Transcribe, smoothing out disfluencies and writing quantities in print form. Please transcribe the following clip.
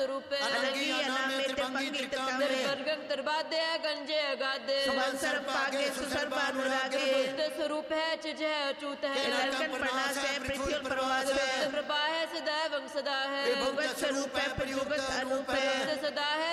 स्वरूपे अलंगी अनामित पंगित कमे वर्गं तरबादे गंजे अगाधे सुबंसर पागे सुसर्पानुरागे स्वरूप है चिजह अचूत है ललकन प्रणास है पृथ्वी प्रवास है प्रभा है सदैव सदा है विभुगत स्वरूप है प्रयुगत अनूप है सदा